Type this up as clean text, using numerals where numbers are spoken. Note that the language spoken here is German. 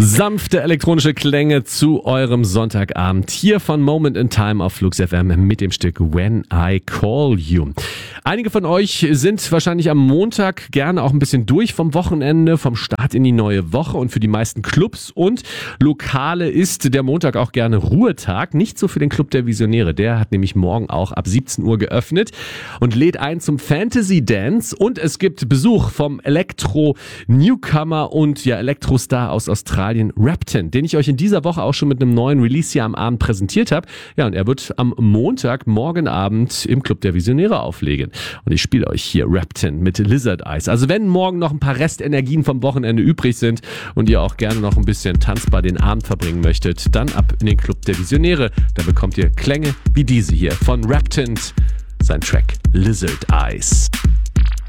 Sanfte elektronische Klänge zu eurem Sonntagabend hier von Moment in Time auf Flux FM mit dem Stück When I Call You. Einige von euch sind wahrscheinlich am Montag gerne auch ein bisschen durch vom Wochenende, vom Start in die neue Woche, und für die meisten Clubs und Lokale ist der Montag auch gerne Ruhetag. Nicht so für den Club der Visionäre, der hat nämlich morgen auch ab 17 Uhr geöffnet und lädt ein zum Fantasy Dance, und es gibt Besuch vom Elektro-Newcomer und Elektrostar aus Australien, Repton, den ich euch in dieser Woche auch schon mit einem neuen Release hier am Abend präsentiert habe. Ja, und er wird am Montag, morgen Abend im Club der Visionäre auflegen. Und ich spiele euch hier Repton mit Lizard Eyes. Also wenn morgen noch ein paar Restenergien vom Wochenende übrig sind und ihr auch gerne noch ein bisschen tanzbar den Abend verbringen möchtet, dann ab in den Club der Visionäre. Da bekommt ihr Klänge wie diese hier von Repton, sein Track Lizard Eyes.